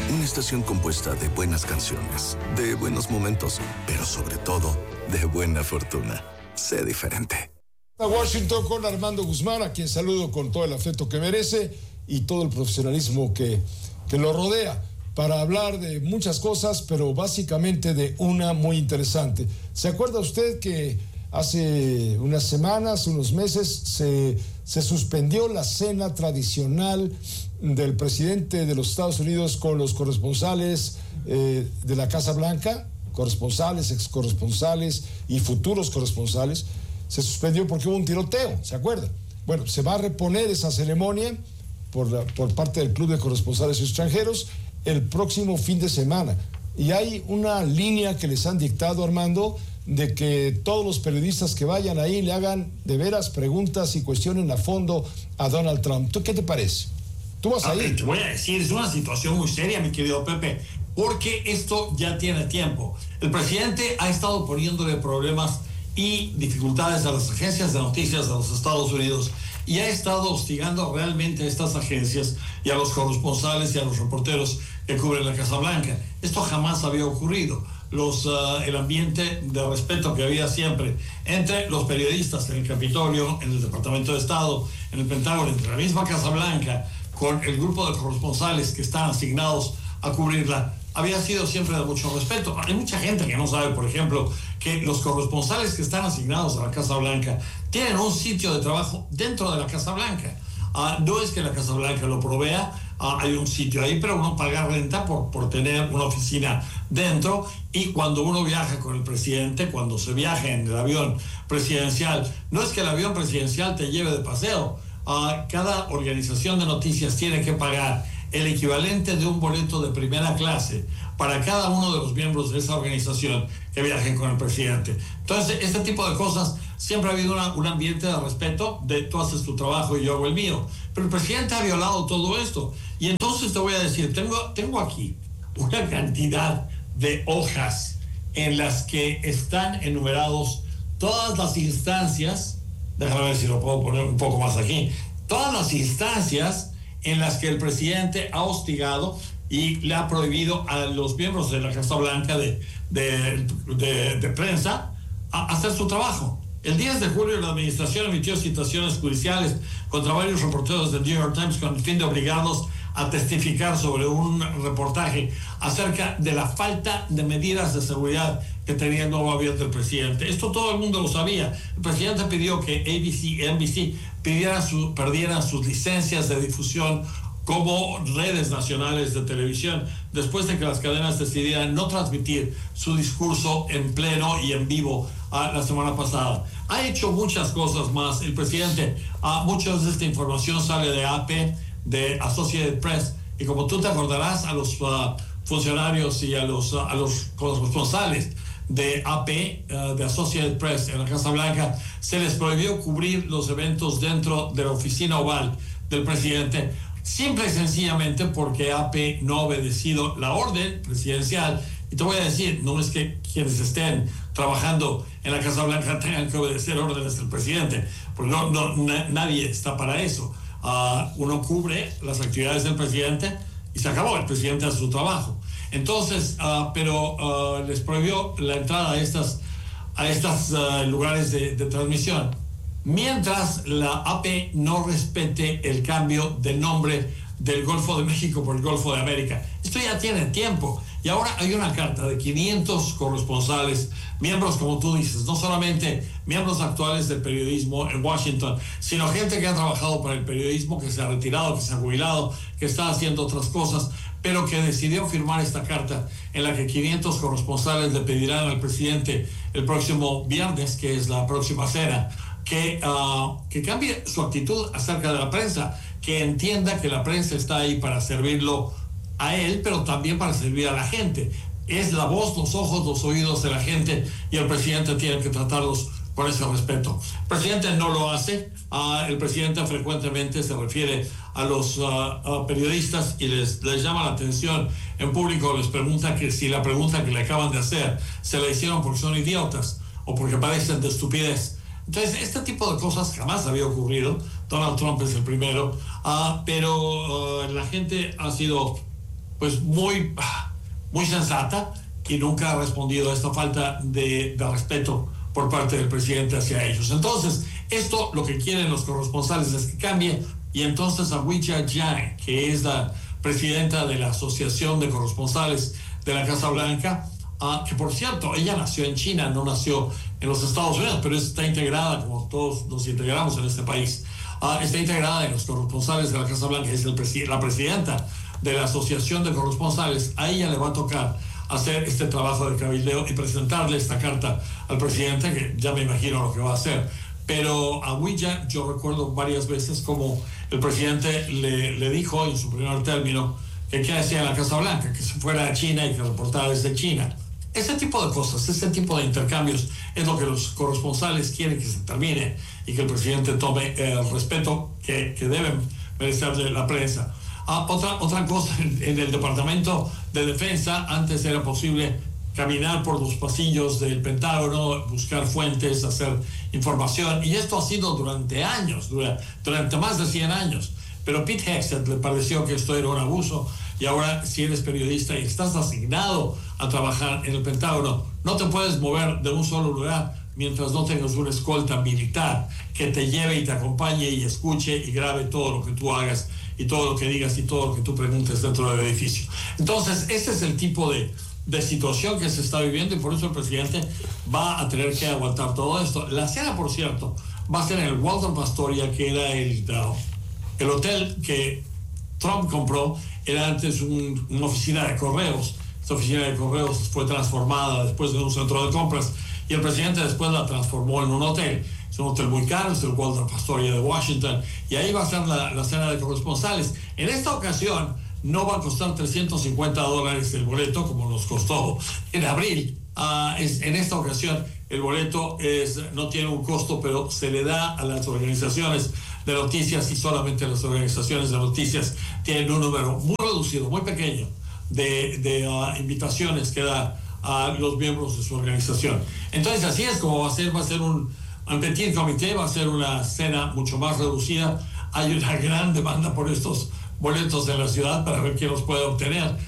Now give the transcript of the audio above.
Una estación compuesta de buenas canciones, de buenos momentos, pero sobre todo, de buena fortuna. Sé diferente. A Washington con Armando Guzmán, a quien saludo con todo el afecto que merece y todo el profesionalismo que lo rodea, para hablar de muchas cosas, pero básicamente de una muy interesante. ¿Se acuerda usted que hace unas semanas, unos meses, se suspendió la cena tradicional del presidente de los Estados Unidos con los corresponsales de la Casa Blanca, corresponsales, excorresponsales y futuros corresponsales? Se suspendió porque hubo un tiroteo, ¿se acuerda? Bueno, se va a reponer esa ceremonia por parte del Club de Corresponsales Extranjeros el próximo fin de semana. Y hay una línea que les han dictado, Armando, de que todos los periodistas que vayan ahí le hagan de veras preguntas y cuestionen a fondo a Donald Trump. ¿Tú qué te parece? ¿Tú vas a ir? Te voy a decir, es una situación muy seria, mi querido Pepe, porque esto ya tiene tiempo. El presidente ha estado poniéndole problemas y dificultades a las agencias de noticias de los Estados Unidos y ha estado hostigando realmente a estas agencias y a los corresponsales y a los reporteros que cubren la Casa Blanca. Esto jamás había ocurrido. El ambiente de respeto que había siempre entre los periodistas en el Capitolio, en el Departamento de Estado, en el Pentágono, entre la misma Casa Blanca, con el grupo de corresponsales que están asignados a cubrirla, había sido siempre de mucho respeto. Hay mucha gente que no sabe, por ejemplo, que los corresponsales que están asignados a la Casa Blanca tienen un sitio de trabajo dentro de la Casa Blanca. No es que la Casa Blanca lo provea, hay un sitio ahí, pero uno paga renta por tener una oficina dentro. Y cuando uno viaja con el presidente, cuando se viaja en el avión presidencial, no es que el avión presidencial te lleve de paseo. Cada organización de noticias tiene que pagar el equivalente de un boleto de primera clase para cada uno de los miembros de esa organización que viajen con el presidente. Entonces, este tipo de cosas, siempre ha habido un ambiente de respeto, de tú haces tu trabajo y yo hago el mío. Pero el presidente ha violado todo esto. Y entonces te voy a decir, tengo aquí una cantidad de hojas en las que están enumerados todas las instancias, déjame ver si lo puedo poner un poco más aquí, todas las instancias en las que el presidente ha hostigado y le ha prohibido a los miembros de la Casa Blanca de prensa a hacer su trabajo. El 10 de julio la administración emitió citaciones judiciales contra varios reporteros del New York Times con el fin de obligarlos a testificar sobre un reportaje acerca de la falta de medidas de seguridad que tenía el nuevo avión del presidente. Esto todo el mundo lo sabía. El presidente pidió que ABC y NBC perdieran sus licencias de difusión como redes nacionales de televisión, después de que las cadenas decidieran no transmitir su discurso en pleno y en vivo la semana pasada. Ha hecho muchas cosas más el presidente. Mucha de esta información sale de AP, de Associated Press, y como tú te acordarás, a los funcionarios y a los corresponsales de AP, de Associated Press en la Casa Blanca, se les prohibió cubrir los eventos dentro de la oficina oval del presidente, simple y sencillamente porque AP no ha obedecido la orden presidencial. Y te voy a decir, no es que quienes estén trabajando en la Casa Blanca tengan que obedecer órdenes del presidente, porque nadie está para eso. Uno cubre las actividades del presidente y se acabó, el presidente hace su trabajo. Entonces, pero les prohibió la entrada a estos lugares de transmisión, mientras la AP no respete el cambio del nombre del Golfo de México por el Golfo de América. Esto ya tiene tiempo. Y ahora hay una carta de 500 corresponsales, miembros, como tú dices, no solamente miembros actuales del periodismo en Washington, sino gente que ha trabajado para el periodismo, que se ha retirado, que se ha jubilado, que está haciendo otras cosas, pero que decidió firmar esta carta en la que 500 corresponsales le pedirán al presidente el próximo viernes, que es la próxima cena, que cambie su actitud acerca de la prensa, que entienda que la prensa está ahí para servirlo a él, pero también para servir a la gente. Es la voz, los ojos, los oídos de la gente, y el presidente tiene que tratarlos con ese respeto. El presidente no lo hace. El presidente frecuentemente se refiere a los periodistas y les llama la atención en público, les pregunta que si la pregunta que le acaban de hacer se la hicieron porque son idiotas o porque parecen de estupidez. Entonces, este tipo de cosas jamás había ocurrido. Donald Trump es el primero, pero la gente ha sido pues muy sensata, y nunca ha respondido a esta falta de respeto por parte del presidente hacia ellos. Entonces, esto lo que quieren los corresponsales es que cambie, y entonces a Weijia Jiang, que es la presidenta de la Asociación de Corresponsales de la Casa Blanca, que por cierto, ella nació en China, no nació en los Estados Unidos, pero está integrada, como todos nos integramos en este país, está integrada en los corresponsales de la Casa Blanca, es la presidenta de la Asociación de Corresponsales. A ella le va a tocar hacer este trabajo de cabildeo y presentarle esta carta al presidente, que ya me imagino lo que va a hacer. Pero a Weijia, yo recuerdo varias veces como el presidente le dijo en su primer término que qué hacía en la Casa Blanca, que se fuera a China y que reportara desde China. Ese tipo de cosas, ese tipo de intercambios es lo que los corresponsales quieren que se termine, y que el presidente tome el respeto que deben merecerle la prensa. Otra cosa, en el Departamento de Defensa antes era posible caminar por los pasillos del Pentágono, buscar fuentes, hacer información, y esto ha sido durante años, durante más de 100 años. Pero Pete Hegseth le pareció que esto era un abuso, y ahora, si eres periodista y estás asignado a trabajar en el Pentágono, no te puedes mover de un solo lugar mientras no tengas una escolta militar que te lleve y te acompañe y escuche y grabe todo lo que tú hagas y todo lo que digas y todo lo que tú preguntes dentro del edificio. Entonces, ese es el tipo de situación que se está viviendo, y por eso el presidente va a tener que aguantar todo esto. La cena, por cierto, va a ser en el Waldorf Astoria, que era el hotel que Trump compró. Era antes una oficina de correos. Esta oficina de correos fue transformada después de un centro de compras, y el presidente después la transformó en un hotel. Es un hotel muy caro, es el Waldorf Astoria de Washington, y ahí va a ser la cena de corresponsales. En esta ocasión no va a costar $350 el boleto, como nos costó en abril. En esta ocasión el boleto no tiene un costo, pero se le da a las organizaciones de noticias, y solamente las organizaciones de noticias tienen un número muy reducido, muy pequeño de invitaciones que da a los miembros de su organización. Entonces, así es como va a ser un petit comité, va a ser una cena mucho más reducida. Hay una gran demanda por estos boletos en la ciudad para ver quién los puede obtener.